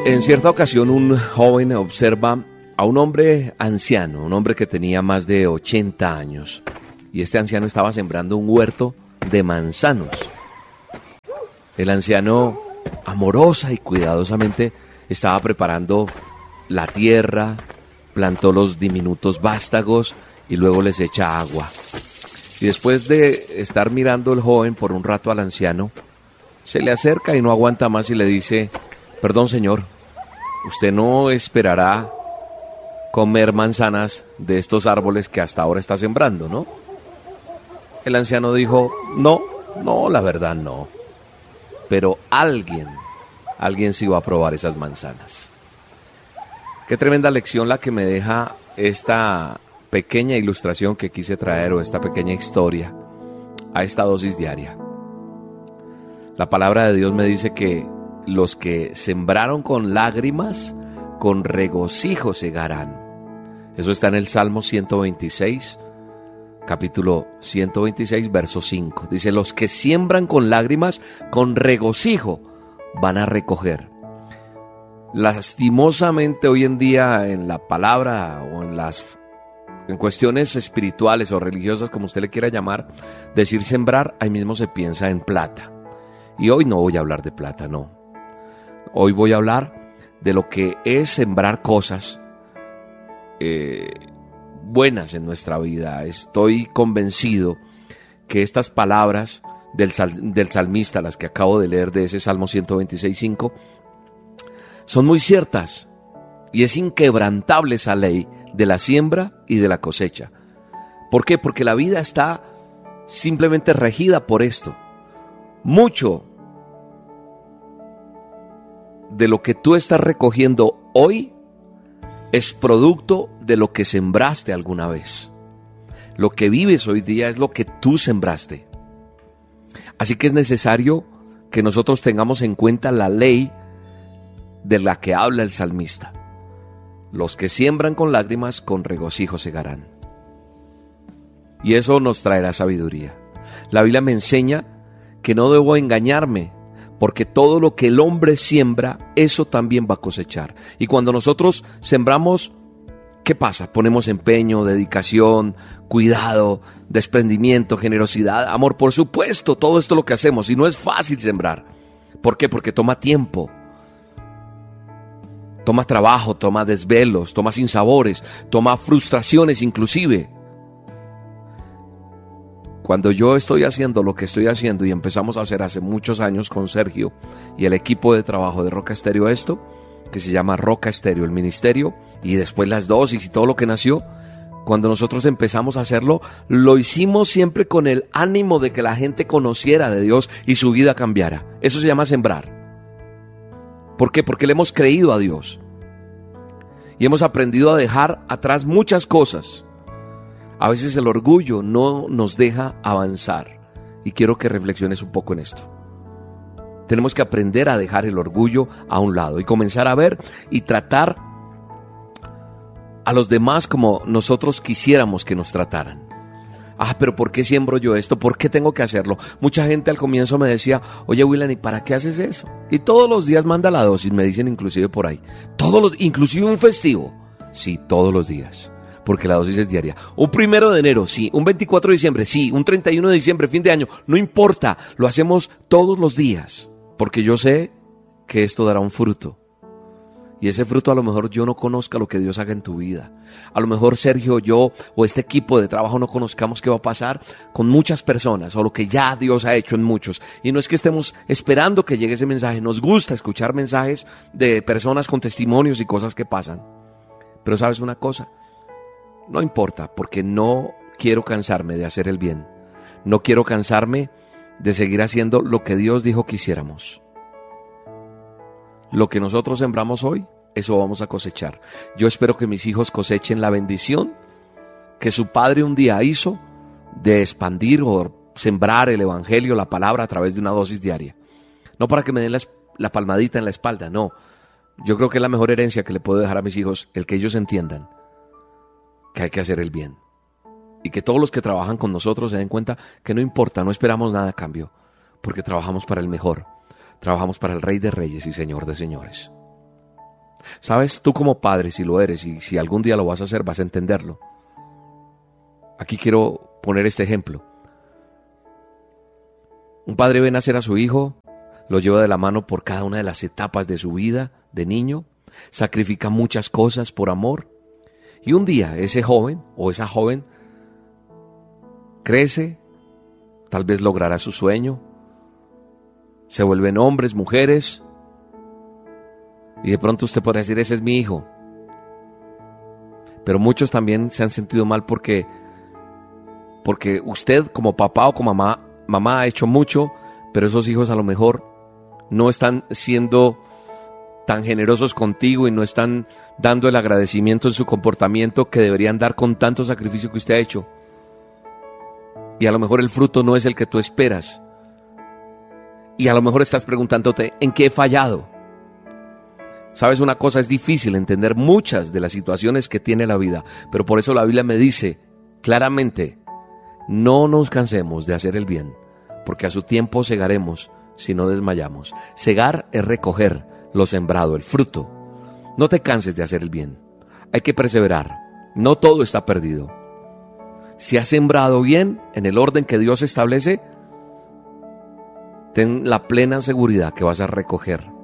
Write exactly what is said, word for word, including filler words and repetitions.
En cierta ocasión un joven observa a un hombre anciano, un hombre que tenía más de ochenta años, y este anciano estaba sembrando un huerto de manzanos. El anciano, amorosa y cuidadosamente, estaba preparando la tierra, plantó los diminutos vástagos y luego les echa agua. Y después de estar mirando el joven por un rato al anciano, se le acerca y no aguanta más y le dice: perdón, señor, usted no esperará comer manzanas de estos árboles que hasta ahora está sembrando, ¿no? El anciano dijo: no, no, la verdad no. Pero alguien, alguien sí va a probar esas manzanas. Qué tremenda lección la que me deja esta pequeña ilustración que quise traer, o esta pequeña historia, a esta dosis diaria. La palabra de Dios me dice que los que sembraron con lágrimas, con regocijo segarán. Eso está en el Salmo ciento veintiséis, capítulo ciento veintiséis, verso cinco. Dice: los que siembran con lágrimas, con regocijo van a recoger. Lastimosamente hoy en día, en la palabra o en las en cuestiones espirituales o religiosas, como usted le quiera llamar, decir sembrar, ahí mismo se piensa en plata. Y hoy no voy a hablar de plata, no. Hoy voy a hablar de lo que es sembrar cosas eh, buenas en nuestra vida. Estoy convencido que estas palabras del, sal, del salmista, las que acabo de leer de ese Salmo ciento veintiséis, cinco, son muy ciertas, y es inquebrantable esa ley de la siembra y de la cosecha. ¿Por qué? Porque la vida está simplemente regida por esto. Mucho de lo que tú estás recogiendo hoy es producto de lo que sembraste alguna vez. Lo que vives hoy día es lo que tú sembraste. Así que es necesario que nosotros tengamos en cuenta la ley de la que habla el salmista. Los que siembran con lágrimas, con regocijo segarán. Y eso nos traerá sabiduría. La Biblia me enseña que no debo engañarme, porque todo lo que el hombre siembra, eso también va a cosechar. Y cuando nosotros sembramos, ¿qué pasa? Ponemos empeño, dedicación, cuidado, desprendimiento, generosidad, amor, por supuesto, todo esto es lo que hacemos, y no es fácil sembrar. ¿Por qué? Porque toma tiempo, toma trabajo, toma desvelos, toma sinsabores, toma frustraciones inclusive. Cuando yo estoy haciendo lo que estoy haciendo, y empezamos a hacer hace muchos años con Sergio y el equipo de trabajo de Roca Estéreo, esto que se llama Roca Estéreo, el ministerio, y después las dosis y todo lo que nació, cuando nosotros empezamos a hacerlo, lo hicimos siempre con el ánimo de que la gente conociera de Dios y su vida cambiara. Eso se llama sembrar. ¿Por qué? Porque le hemos creído a Dios y hemos aprendido a dejar atrás muchas cosas. A veces el orgullo no nos deja avanzar, y quiero que reflexiones un poco en esto. Tenemos que aprender a dejar el orgullo a un lado y comenzar a ver y tratar a los demás como nosotros quisiéramos que nos trataran. Ah, pero ¿por qué siembro yo esto? ¿Por qué tengo que hacerlo? Mucha gente al comienzo me decía: oye, William, ¿y para qué haces eso? Y todos los días manda la dosis, me dicen inclusive por ahí. Todos los, inclusive un festivo. Sí, todos los días, porque la dosis es diaria. Un primero de enero, sí. Un veinticuatro de diciembre, sí. Un treinta y uno de diciembre, fin de año. No importa, lo hacemos todos los días, porque yo sé que esto dará un fruto. Y ese fruto a lo mejor yo no conozca lo que Dios haga en tu vida. A lo mejor Sergio, yo o este equipo de trabajo no conozcamos qué va a pasar con muchas personas, o lo que ya Dios ha hecho en muchos. Y no es que estemos esperando que llegue ese mensaje. Nos gusta escuchar mensajes de personas con testimonios y cosas que pasan. Pero ¿sabes una cosa? No importa, porque no quiero cansarme de hacer el bien. No quiero cansarme de seguir haciendo lo que Dios dijo que hiciéramos. Lo que nosotros sembramos hoy, eso vamos a cosechar. Yo espero que mis hijos cosechen la bendición que su padre un día hizo de expandir o sembrar el evangelio, la palabra, a través de una dosis diaria. No para que me den la, la palmadita en la espalda, no. Yo creo que es la mejor herencia que le puedo dejar a mis hijos, el que ellos entiendan que hay que hacer el bien. Y que todos los que trabajan con nosotros se den cuenta que no importa, no esperamos nada a cambio, porque trabajamos para el mejor. Trabajamos para el Rey de Reyes y Señor de Señores. Sabes, tú como padre, si lo eres y si algún día lo vas a hacer, vas a entenderlo. Aquí quiero poner este ejemplo. Un padre ve nacer a su hijo, lo lleva de la mano por cada una de las etapas de su vida de niño, sacrifica muchas cosas por amor, y un día ese joven o esa joven crece, tal vez logrará su sueño, se vuelven hombres, mujeres, y de pronto usted podrá decir, ese es mi hijo. Pero muchos también se han sentido mal porque, porque usted como papá o como mamá, mamá ha hecho mucho, pero esos hijos a lo mejor no están siendo tan generosos contigo y no están dando el agradecimiento en su comportamiento que deberían dar con tanto sacrificio que usted ha hecho. Y a lo mejor el fruto no es el que tú esperas. Y a lo mejor estás preguntándote, ¿en qué he fallado? Sabes una cosa, es difícil entender muchas de las situaciones que tiene la vida, pero por eso la Biblia me dice claramente, no nos cansemos de hacer el bien, porque a su tiempo segaremos si no desmayamos. Segar es recoger lo sembrado, el fruto. No te canses de hacer el bien. Hay que perseverar. No todo está perdido. Si has sembrado bien en el orden que Dios establece, ten la plena seguridad que vas a recoger